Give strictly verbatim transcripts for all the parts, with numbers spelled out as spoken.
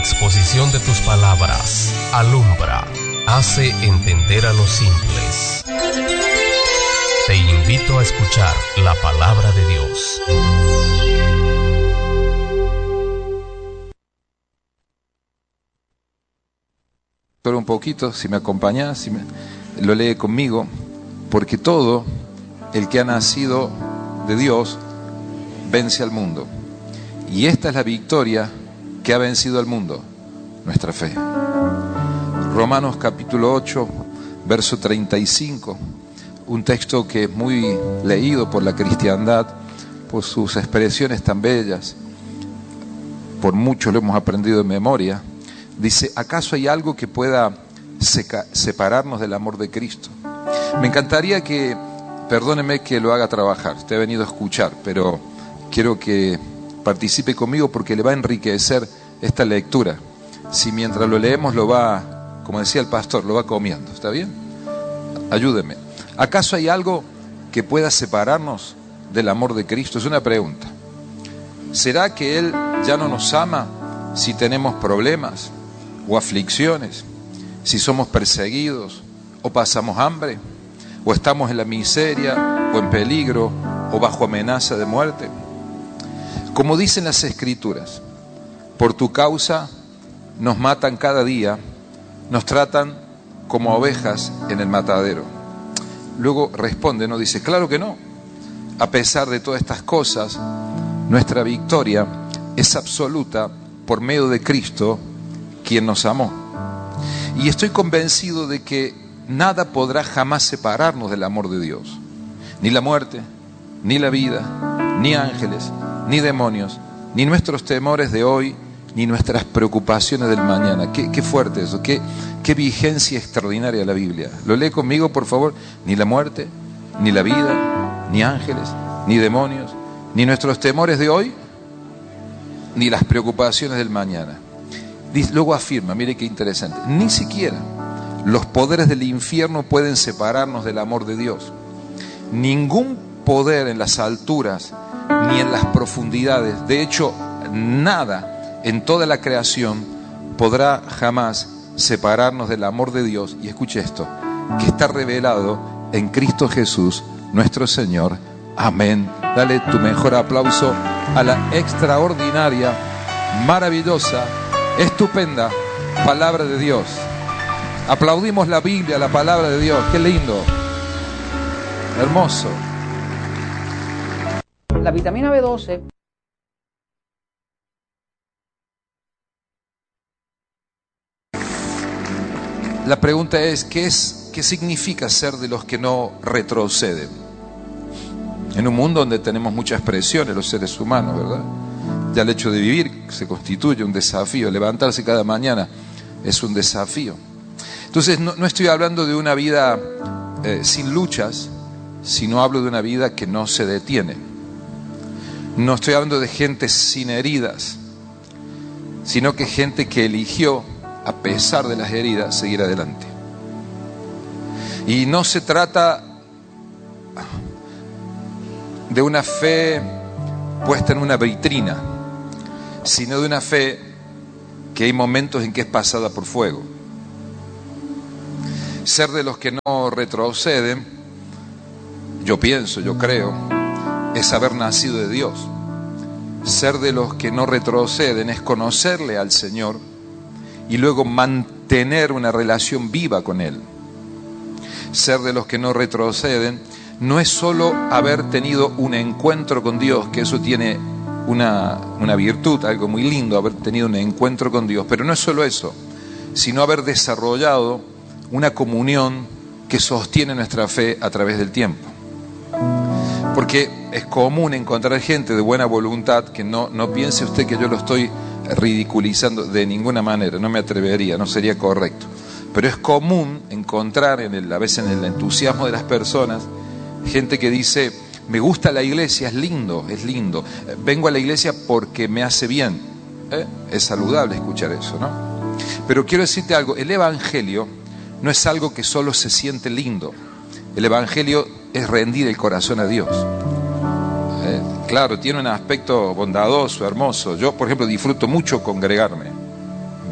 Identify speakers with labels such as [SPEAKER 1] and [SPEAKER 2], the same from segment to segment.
[SPEAKER 1] exposición de tus palabras alumbra, hace entender a los simples. Te invito a escuchar la palabra de Dios.
[SPEAKER 2] Solo un poquito, si me acompañas, si me, lo lee conmigo, porque todo el que ha nacido de Dios vence al mundo. Y esta es la victoria que ha vencido al mundo, nuestra fe. Romanos capítulo ocho, verso treinta y cinco, un texto que es muy leído por la cristiandad, por sus expresiones tan bellas, por mucho lo hemos aprendido de memoria. Dice: ¿acaso hay algo que pueda seca, separarnos del amor de Cristo? Me encantaría que, perdóneme que lo haga trabajar, usted ha venido a escuchar, pero quiero que participe conmigo porque le va a enriquecer esta lectura. Si mientras lo leemos lo va, como decía el pastor, lo va comiendo, ¿está bien? Ayúdeme. ¿Acaso hay algo que pueda separarnos del amor de Cristo? Es una pregunta. ¿Será que Él ya no nos ama si tenemos problemas o aflicciones, si somos perseguidos o pasamos hambre, o estamos en la miseria o en peligro o bajo amenaza de muerte? Como dicen las Escrituras, por tu causa nos matan cada día, nos tratan como ovejas en el matadero. Luego responde, no dice, claro que no. A pesar de todas estas cosas, nuestra victoria es absoluta por medio de Cristo, quien nos amó. Y estoy convencido de que nada podrá jamás separarnos del amor de Dios. Ni la muerte, ni la vida, ni ángeles, ni demonios, ni nuestros temores de hoy, ni nuestras preocupaciones del mañana. Qué, qué fuerte eso, qué, qué vigencia extraordinaria la Biblia. Lo lee conmigo, por favor. Ni la muerte, ni la vida, ni ángeles, ni demonios, ni nuestros temores de hoy, ni las preocupaciones del mañana. Luego afirma, mire qué interesante, ni siquiera los poderes del infierno pueden separarnos del amor de Dios. Ningún poder en las alturas ni en las profundidades, de hecho nada en toda la creación podrá jamás separarnos del amor de Dios. Y escuche esto, que está revelado en Cristo Jesús nuestro Señor. Amén. Dale tu mejor aplauso a la extraordinaria, maravillosa, estupenda palabra de Dios. Aplaudimos la Biblia, la palabra de Dios. Qué lindo, hermoso.
[SPEAKER 3] La vitamina B doce.
[SPEAKER 2] La pregunta es, ¿qué es, qué significa ser de los que no retroceden? En un mundo donde tenemos muchas presiones los seres humanos, ¿verdad? Ya el hecho de vivir se constituye un desafío, levantarse cada mañana es un desafío. Entonces no, no estoy hablando de una vida eh, sin luchas, sino hablo de una vida que no se detiene. No estoy hablando de gente sin heridas, sino que gente que eligió, a pesar de las heridas, seguir adelante. Y no se trata de una fe puesta en una vitrina, sino de una fe que hay momentos en que es pasada por fuego. Ser de los que no retroceden, yo pienso, yo creo, es haber nacido de Dios. Ser de los que no retroceden es conocerle al Señor y luego mantener una relación viva con Él. Ser de los que no retroceden no es solo haber tenido un encuentro con Dios, que eso tiene una, una virtud, algo muy lindo, haber tenido un encuentro con Dios, pero no es solo eso, sino haber desarrollado una comunión que sostiene nuestra fe a través del tiempo. Porque es común encontrar gente de buena voluntad, que no, no piense usted que yo lo estoy ridiculizando de ninguna manera, no me atrevería, no sería correcto, pero es común encontrar en el, a veces en el entusiasmo de las personas, gente que dice, me gusta la iglesia, es lindo, es lindo, vengo a la iglesia porque me hace bien. ¿Eh? Es saludable escuchar eso, ¿no? Pero quiero decirte algo, el evangelio no es algo que solo se siente lindo. El evangelio es rendir el corazón a Dios. Eh, claro, tiene un aspecto bondadoso, hermoso. Yo, por ejemplo, disfruto mucho congregarme.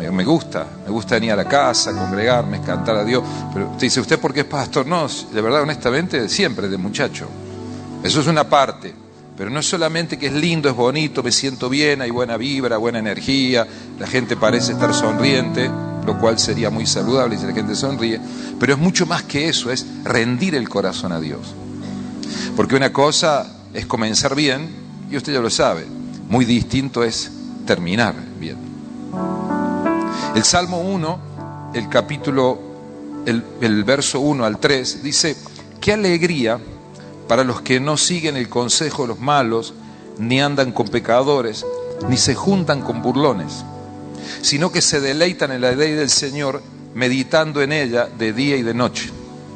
[SPEAKER 2] me, me gusta, me gusta venir a la casa, congregarme, cantar a Dios. Pero usted dice, ¿usted por qué es pastor? No, de verdad, honestamente, siempre de muchacho. Eso es una parte, pero no es solamente que es lindo, es bonito, me siento bien, hay buena vibra, buena energía, la gente parece estar sonriente, lo cual sería muy saludable si la gente sonríe, pero es mucho más que eso, es rendir el corazón a Dios. Porque una cosa es comenzar bien, y usted ya lo sabe, muy distinto es terminar bien. El Salmo uno, el capítulo, el, el verso uno al tres, dice, qué alegría para los que no siguen el consejo de los malos, ni andan con pecadores, ni se juntan con burlones, sino que se deleitan en la ley del Señor, meditando en ella de día y de noche.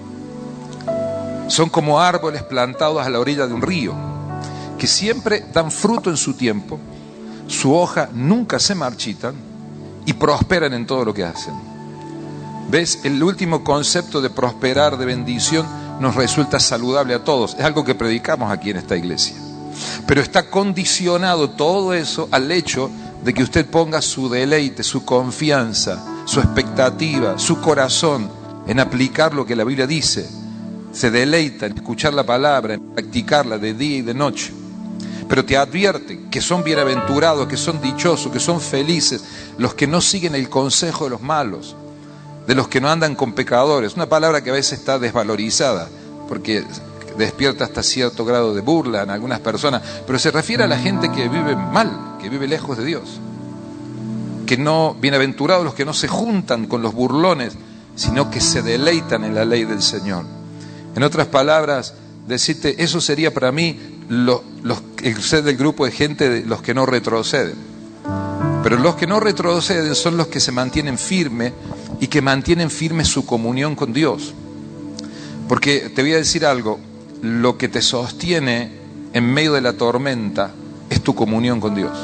[SPEAKER 2] Son como árboles plantados a la orilla de un río, que siempre dan fruto en su tiempo, su hoja nunca se marchitan y prosperan en todo lo que hacen. ¿Ves? El último concepto de prosperar, de bendición, nos resulta saludable a todos. Es algo que predicamos aquí en esta iglesia. Pero está condicionado todo eso al hecho de que usted ponga su deleite, su confianza, su expectativa, su corazón en aplicar lo que la Biblia dice. Se deleita en escuchar la palabra, en practicarla de día y de noche. Pero te advierte que son bienaventurados, que son dichosos, que son felices los que no siguen el consejo de los malos, de los que no andan con pecadores. Una palabra que a veces está desvalorizada porque despierta hasta cierto grado de burla en algunas personas, pero se refiere a la gente que vive mal, que vive lejos de Dios, que no, bienaventurados los que no se juntan con los burlones, sino que se deleitan en la ley del Señor. En otras palabras, decirte, eso sería para mí lo, los, el ser del grupo de gente de los que no retroceden. Pero los que no retroceden son los que se mantienen firmes y que mantienen firme su comunión con Dios. Porque te voy a decir algo, lo que te sostiene en medio de la tormenta es tu comunión con Dios.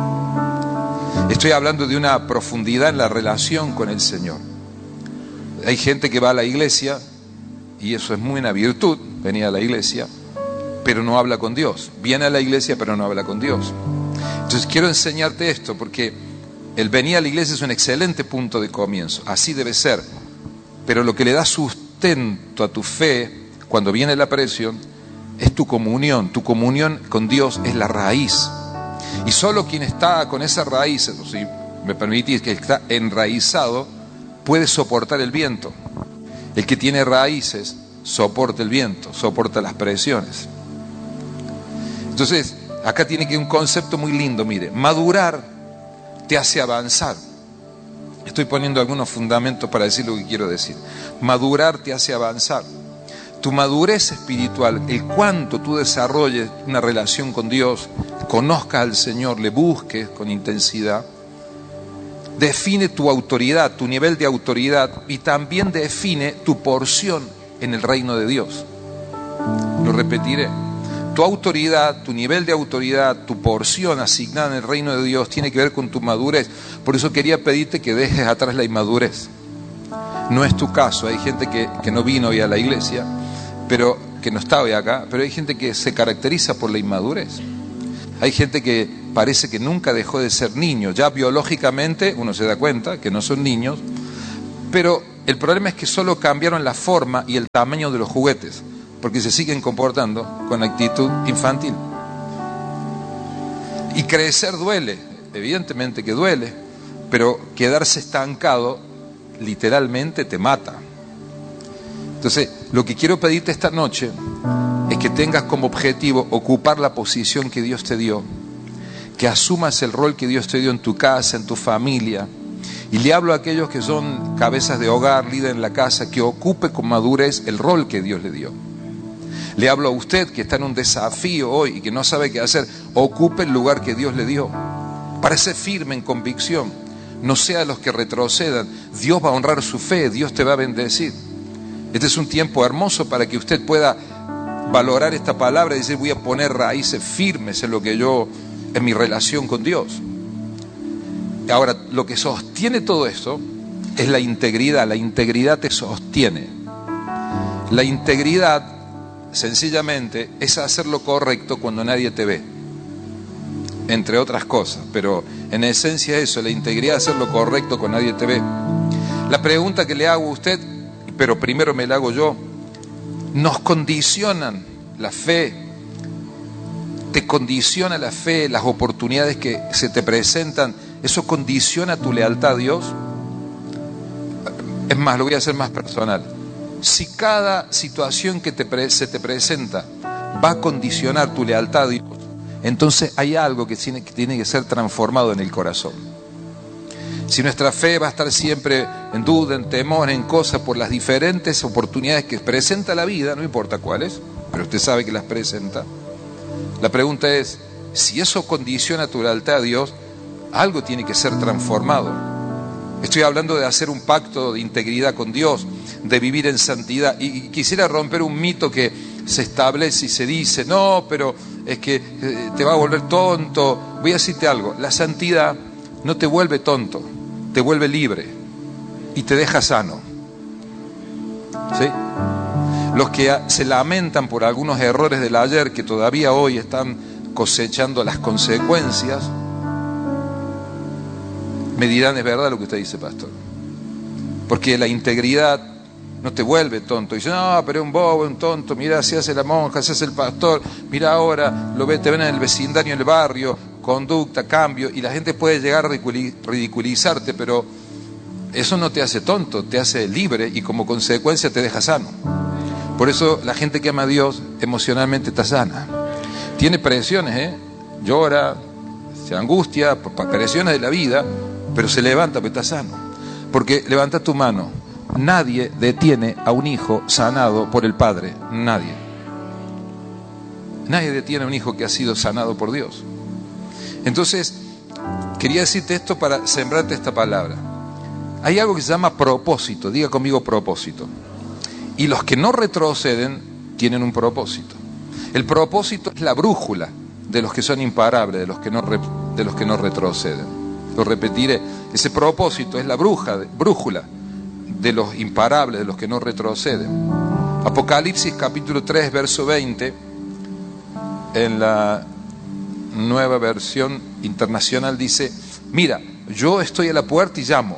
[SPEAKER 2] Estoy hablando de una profundidad en la relación con el Señor. Hay gente que va a la iglesia, y eso es muy una virtud, venir a la iglesia, pero no habla con Dios. Viene a la iglesia, pero no habla con Dios. Entonces quiero enseñarte esto, porque el venir a la iglesia es un excelente punto de comienzo, así debe ser. Pero lo que le da sustento a tu fe, cuando viene la presión, es tu comunión. Tu comunión con Dios es la raíz. Y solo quien está con esa raíz, si me permitís, que está enraizado, puede soportar el viento. El que tiene raíces soporta el viento, soporta las presiones. Entonces, acá tiene que un concepto muy lindo, mire, madurar te hace avanzar. Estoy poniendo algunos fundamentos para decir lo que quiero decir. Madurar te hace avanzar. Tu madurez espiritual, el cuánto tú desarrolles una relación con Dios, conozcas al Señor, le busques con intensidad, define tu autoridad, tu nivel de autoridad, y también define tu porción en el reino de Dios. Lo repetiré. Tu autoridad, tu nivel de autoridad, tu porción asignada en el reino de Dios tiene que ver con tu madurez. Por eso quería pedirte que dejes atrás la inmadurez. No es tu caso, hay gente que, que no vino hoy a la iglesia, pero que no está hoy acá, pero hay gente que se caracteriza por la inmadurez. Hay gente que parece que nunca dejó de ser niño. Ya biológicamente uno se da cuenta que no son niños, pero el problema es que solo cambiaron la forma y el tamaño de los juguetes, porque se siguen comportando con actitud infantil. Y crecer duele, evidentemente que duele, pero quedarse estancado literalmente te mata. Entonces, lo que quiero pedirte esta noche es que tengas como objetivo ocupar la posición que Dios te dio, que asumas el rol que Dios te dio en tu casa, en tu familia. Y le hablo a aquellos que son cabezas de hogar, líder en la casa, que ocupe con madurez el rol que Dios le dio. Le hablo a usted que está en un desafío hoy y que no sabe qué hacer, ocupe el lugar que Dios le dio. Parece firme en convicción, no sea de los que retrocedan. Dios va a honrar su fe, Dios te va a bendecir. Este es un tiempo hermoso para que usted pueda valorar esta palabra y decir, voy a poner raíces firmes en lo que yo, en mi relación con Dios. Ahora, lo que sostiene todo esto es la integridad. La integridad te sostiene. La integridad, sencillamente, es hacer lo correcto cuando nadie te ve. entre otras cosas, pero en esencia eso, la integridad, hacer lo correcto con nadie te ve. La pregunta que le hago a usted, pero primero me la hago yo, ¿nos condicionan la fe? ¿Te condiciona la fe, las oportunidades que se te presentan? ¿Eso condiciona tu lealtad a Dios? Es más, lo voy a hacer más personal. Si cada situación que te pre- se te presenta va a condicionar tu lealtad a Dios, entonces hay algo que tiene, que tiene que ser transformado en el corazón. Si nuestra fe va a estar siempre en duda, en temor, en cosas por las diferentes oportunidades que presenta la vida, no importa cuáles, pero usted sabe que las presenta. La pregunta es, si eso condiciona tu lealtad a Dios, algo tiene que ser transformado. Estoy hablando de hacer un pacto de integridad con Dios, de vivir en santidad. Y quisiera romper un mito que se establece y se dice, no, pero es que te va a volver tonto. Voy a decirte algo, la santidad no te vuelve tonto, te vuelve libre y te deja sano. ¿Sí? Los que se lamentan por algunos errores del ayer, que todavía hoy están cosechando las consecuencias, me dirán, es verdad lo que usted dice, pastor, porque la integridad no te vuelve tonto. Y dice, no, pero es un bobo, un tonto, mira, si hace la monja, si hace el pastor, mira ahora, lo ve, te ven en el vecindario, en el barrio, conducta, cambio, y la gente puede llegar a ridiculizarte, pero eso no te hace tonto, te hace libre y como consecuencia te deja sano. Por eso la gente que ama a Dios emocionalmente está sana. Tiene presiones, ¿eh? Llora, se angustia, presiones de la vida, pero se levanta porque está sano. Porque levanta tu mano. Nadie detiene a un hijo sanado por el Padre. Nadie. Nadie detiene a un hijo que ha sido sanado por Dios. Entonces, quería decirte esto para sembrarte esta palabra. Hay algo que se llama propósito. Diga conmigo propósito. Y los que no retroceden tienen un propósito. El propósito es la brújula de los que son imparables, de los que no, re, de los que no retroceden. Lo repetiré. Ese propósito es la bruja, brújula de los imparables, de los que no retroceden. Apocalipsis capítulo tres, verso veinte, en la Nueva Versión Internacional dice, mira, yo estoy a la puerta y llamo.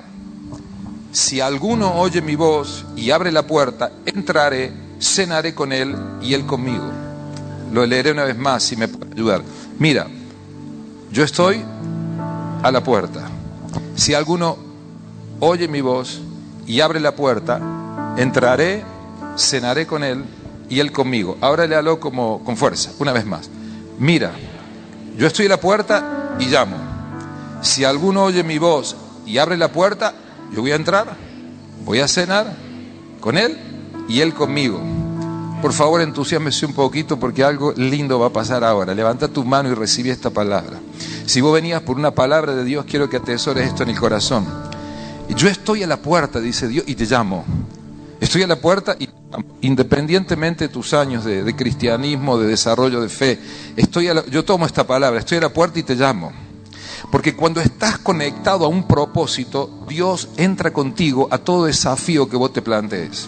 [SPEAKER 2] Si alguno oye mi voz y abre la puerta, entraré, cenaré con él y él conmigo. Lo leeré una vez más si me puede ayudar. Mira, yo estoy a la puerta. Si alguno oye mi voz y abre la puerta, entraré, cenaré con él y él conmigo. Ahora léalo como con fuerza, una vez más. Mira, yo estoy a la puerta y llamo. Si alguno oye mi voz y abre la puerta, yo voy a entrar, voy a cenar con él y él conmigo. Por favor, entusiásmese un poquito porque algo lindo va a pasar ahora. Levanta tu mano y recibe esta palabra. Si vos venías por una palabra de Dios, quiero que atesores esto en el corazón. Yo estoy a la puerta, dice Dios, y te llamo. Estoy a la puerta y independientemente de tus años de, de cristianismo, de desarrollo de fe, estoy a la, yo tomo esta palabra, estoy a la puerta y te llamo. Porque cuando estás conectado a un propósito, Dios entra contigo a todo desafío que vos te plantees.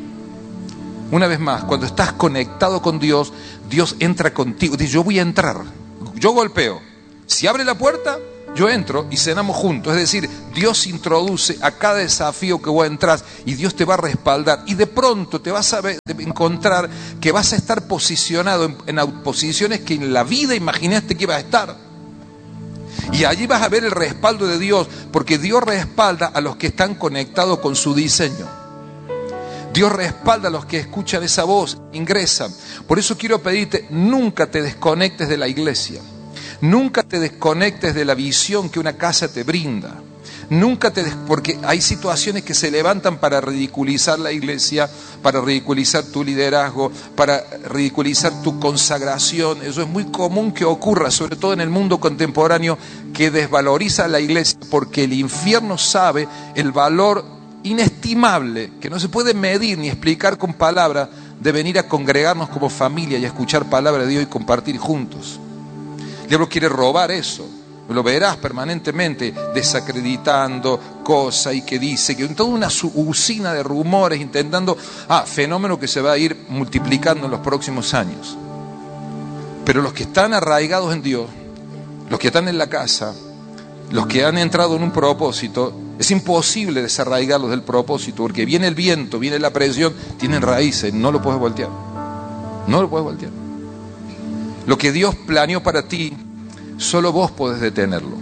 [SPEAKER 2] Una vez más, cuando estás conectado con Dios, Dios entra contigo. Dice, yo voy a entrar, yo golpeo. Si abre la puerta, yo entro y cenamos juntos. Es decir, Dios introduce a cada desafío que vos entras y Dios te va a respaldar. Y de pronto te vas a ver, encontrar que vas a estar posicionado en, en posiciones que en la vida imaginaste que ibas a estar. Y allí vas a ver el respaldo de Dios, porque Dios respalda a los que están conectados con su diseño. Dios respalda a los que escuchan esa voz, ingresan. Por eso quiero pedirte, nunca te desconectes de la iglesia. Nunca te desconectes de la visión que una casa te brinda. Nunca te des... porque hay situaciones que se levantan para ridiculizar la iglesia, para ridiculizar tu liderazgo, para ridiculizar tu consagración. Eso es muy común que ocurra, sobre todo en el mundo contemporáneo, que desvaloriza la iglesia porque el infierno sabe el valor inestimable, que no se puede medir ni explicar con palabras, de venir a congregarnos como familia y a escuchar palabra de Dios y compartir juntos. El diablo quiere robar eso. Lo verás permanentemente desacreditando cosas y que dice que toda una usina de rumores intentando, ah, fenómeno que se va a ir multiplicando en los próximos años. Pero los que están arraigados en Dios, los que están en la casa, los que han entrado en un propósito, es imposible desarraigarlos del propósito, porque viene el viento, viene la presión, tienen raíces, no lo puedes voltear. No lo puedes voltear. Lo que Dios planeó para ti, solo vos podés detenerlo.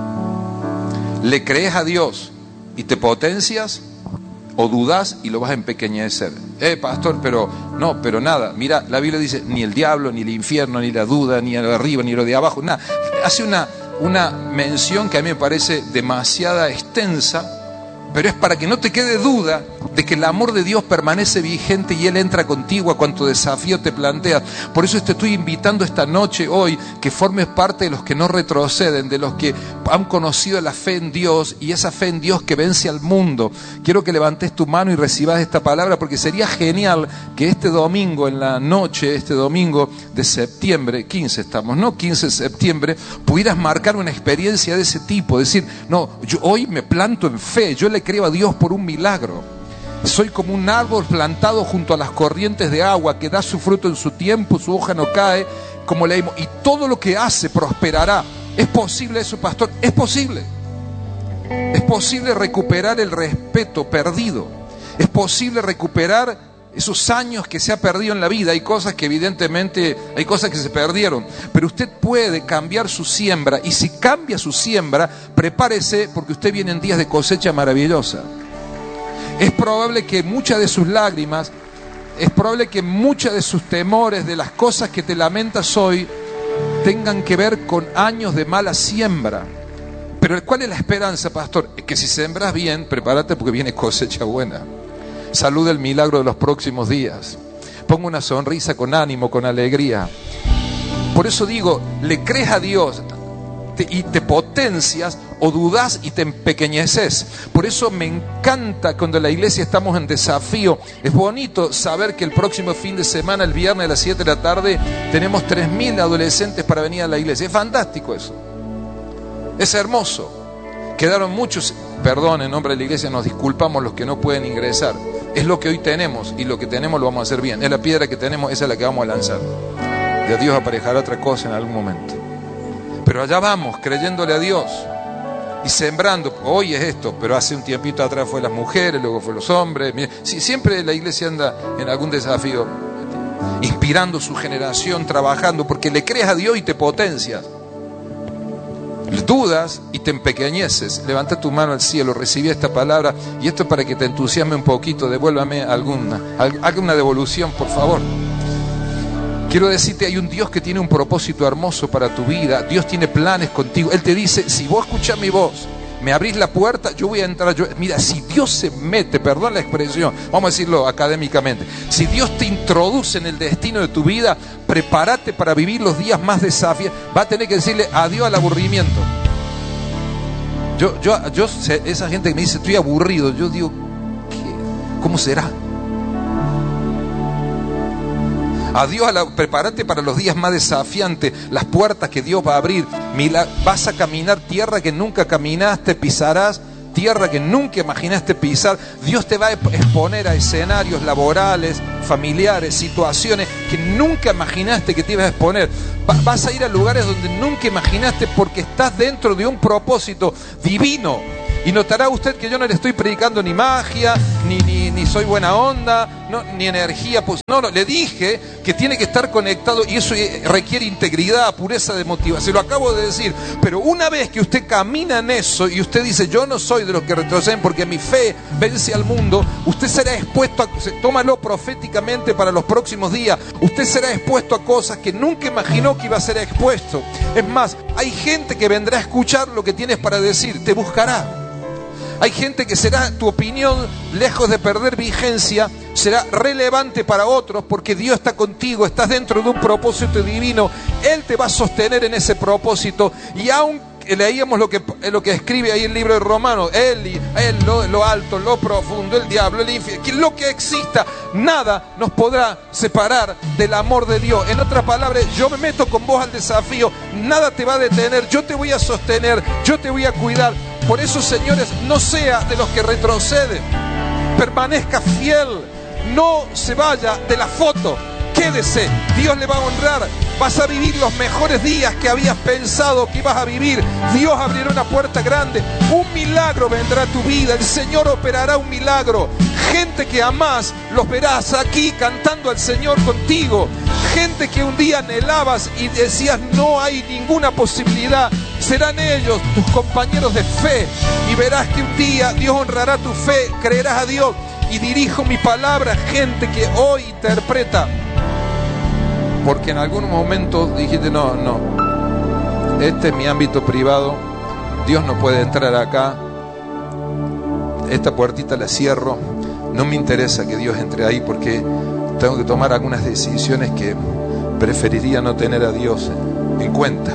[SPEAKER 2] ¿Le crees a Dios y te potencias? ¿O dudás y lo vas a empequeñecer? Eh, pastor, pero no, pero nada. Mira, la Biblia dice, ni el diablo, ni el infierno, ni la duda, ni lo de arriba, ni lo de abajo, nada. Hace una, una mención que a mí me parece demasiada extensa, pero es para que no te quede duda de que el amor de Dios permanece vigente y Él entra contigo a cuanto desafío te planteas. Por eso te estoy invitando esta noche, hoy, que formes parte de los que no retroceden, de los que han conocido la fe en Dios y esa fe en Dios que vence al mundo. Quiero que levantes tu mano y recibas esta palabra, porque sería genial que este domingo en la noche, este domingo de septiembre, quince estamos, ¿no? quince de septiembre, pudieras marcar una experiencia de ese tipo, decir, no, yo hoy me planto en fe, yo le creo a Dios por un milagro. Soy como un árbol plantado junto a las corrientes de agua que da su fruto en su tiempo, su hoja no cae, como leímos, y todo lo que hace prosperará. ¿Es posible eso, pastor? Es posible. Es posible recuperar el respeto perdido. Es posible recuperar esos años que se ha perdido en la vida. Hay cosas que evidentemente, hay cosas que se perdieron, pero usted puede cambiar su siembra, y si cambia su siembra, prepárese, porque usted viene en días de cosecha maravillosa. Es probable que muchas de sus lágrimas, es probable que muchas de sus temores, de las cosas que te lamentas hoy, tengan que ver con años de mala siembra. Pero ¿cuál es la esperanza, pastor? Es que si sembras bien, prepárate porque viene cosecha buena. Saluda el milagro de los próximos días. Ponga una sonrisa con ánimo, con alegría. Por eso digo, ¿le crees a Dios te, y te potencias, o dudás y te empequeñeces? Por eso me encanta cuando en la iglesia estamos en desafío. Es bonito saber que el próximo fin de semana, el viernes a las siete de la tarde, tenemos tres mil adolescentes para venir a la iglesia. Es fantástico eso. Es hermoso. Quedaron muchos, perdón, en nombre de la iglesia nos disculpamos los que no pueden ingresar. Es lo que hoy tenemos, y lo que tenemos lo vamos a hacer bien. Es la piedra que tenemos, esa es la que vamos a lanzar. De Dios aparejará otra cosa en algún momento. Pero allá vamos, creyéndole a Dios y sembrando. Hoy es esto, pero hace un tiempito atrás fue las mujeres, luego fue los hombres. Sí, siempre la iglesia anda en algún desafío, inspirando su generación, trabajando, porque le crees a Dios y te potencias. Dudas y te empequeñeces. Levanta tu mano al cielo, recibí esta palabra, y esto es para que te entusiasme un poquito. Devuélvame alguna, alguna devolución, por favor. Quiero decirte, hay un Dios que tiene un propósito hermoso para tu vida. Dios tiene planes contigo. Él te dice, si vos escuchás mi voz, me abrís la puerta, yo voy a entrar. Yo... Mira, si Dios se mete, perdón la expresión, vamos a decirlo académicamente, si Dios te introduce en el destino de tu vida, prepárate para vivir los días más desafiantes. Va a tener que decirle adiós al aburrimiento. Yo, yo, yo, esa gente que me dice, estoy aburrido, yo digo, ¿qué? ¿Cómo será? Adiós, a la, prepárate para los días más desafiantes, las puertas que Dios va a abrir. Mila, vas a caminar tierra que nunca caminaste, pisarás tierra que nunca imaginaste pisar. Dios te va a exponer a escenarios laborales, familiares, situaciones que nunca imaginaste que te ibas a exponer. Va, vas a ir a lugares donde nunca imaginaste, porque estás dentro de un propósito divino. Y notará usted que yo no le estoy predicando ni magia, ni, ni, ni soy buena onda, no, ni energía. Pues, no, no, le dije que tiene que estar conectado, y eso requiere integridad, pureza de motivación. Se lo acabo de decir. Pero una vez que usted camina en eso y usted dice, yo no soy de los que retroceden porque mi fe vence al mundo, usted será expuesto a, tómalo proféticamente para los próximos días, usted será expuesto a cosas que nunca imaginó que iba a ser expuesto. Es más, hay gente que vendrá a escuchar lo que tienes para decir, te buscará. Hay gente que será, tu opinión, lejos de perder vigencia, será relevante para otros, porque Dios está contigo, estás dentro de un propósito divino. Él te va a sostener en ese propósito. Y aún leíamos lo que, lo que escribe ahí el libro de Romanos, Él, él lo, lo alto, lo profundo, el diablo, el infierno, lo que exista, nada nos podrá separar del amor de Dios. En otras palabras, yo me meto con vos al desafío, nada te va a detener, yo te voy a sostener, yo te voy a cuidar. Por eso, señores, no sea de los que retroceden, permanezca fiel, no se vaya de la foto, quédese, Dios le va a honrar. Vas a vivir los mejores días que habías pensado que ibas a vivir. Dios abrirá una puerta grande. Un milagro vendrá a tu vida. El Señor operará un milagro. Gente que amás, los verás aquí cantando al Señor contigo. Gente que un día anhelabas y decías no hay ninguna posibilidad. Serán ellos tus compañeros de fe. Y verás que un día Dios honrará tu fe. Creerás a Dios. Y dirijo mi palabra a gente que hoy interpreta. Porque en algún momento dijiste, no, no, este es mi ámbito privado, Dios no puede entrar acá, esta puertita la cierro, no me interesa que Dios entre ahí porque tengo que tomar algunas decisiones que preferiría no tener a Dios en cuenta.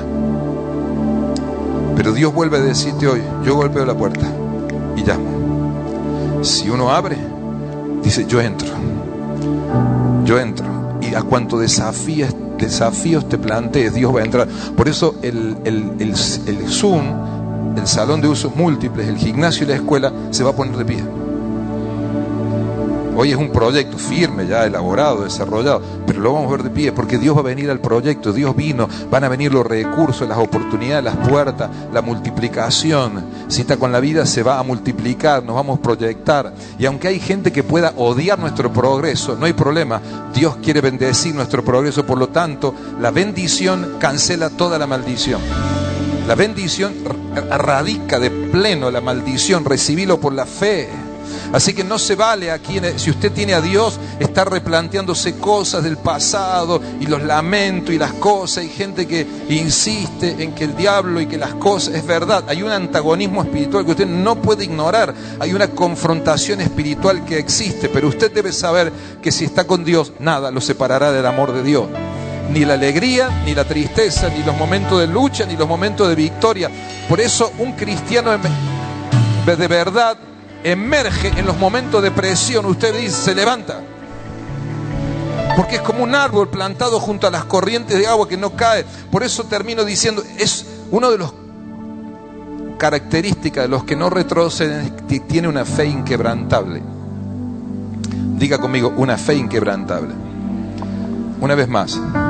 [SPEAKER 2] Pero Dios vuelve a decirte hoy, yo golpeo la puerta y llamo. Si uno abre, dice, yo entro, yo entro. Y a cuanto desafíos, desafíos te plantees, Dios va a entrar. Por eso el, el, el, el Zoom, el salón de usos múltiples, el gimnasio y la escuela se va a poner de pie. Hoy es un proyecto firme, ya elaborado, desarrollado, pero lo vamos a ver de pie porque Dios va a venir al proyecto. Dios vino, van a venir los recursos, las oportunidades, las puertas, la multiplicación. Cita con la vida se va a multiplicar, nos vamos a proyectar. Y aunque hay gente que pueda odiar nuestro progreso, no hay problema. Dios quiere bendecir nuestro progreso, por lo tanto, la bendición cancela toda la maldición. La bendición radica de pleno la maldición, recibilo por la fe. Así que no se vale aquí, si usted tiene a Dios, estar replanteándose cosas del pasado y los lamentos y las cosas. Hay gente que insiste en que el diablo y que las cosas, es verdad, hay un antagonismo espiritual que usted no puede ignorar, hay una confrontación espiritual que existe, pero usted debe saber que si está con Dios, nada lo separará del amor de Dios. Ni la alegría, ni la tristeza, ni los momentos de lucha, ni los momentos de victoria. Por eso un cristiano de verdad emerge en los momentos de presión. Usted dice, se levanta, porque es como un árbol plantado junto a las corrientes de agua que no cae. Por eso termino diciendo, es uno de los características de los que no retroceden, es que tiene una fe inquebrantable. Diga conmigo, una fe inquebrantable. Una vez más,